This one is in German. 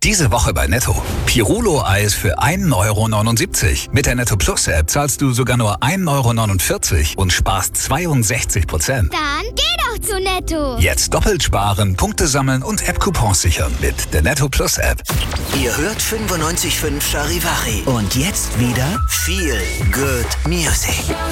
Diese Woche bei Netto. Pirulo-Eis für 1,79 €. Mit der Netto Plus App zahlst du sogar nur 1,49 € und sparst 62%. Dann geh doch zu Netto. Jetzt doppelt sparen, Punkte sammeln und App-Coupons sichern mit der Netto Plus App. Ihr hört 95.5 Charivari. Und jetzt wieder viel Good Music.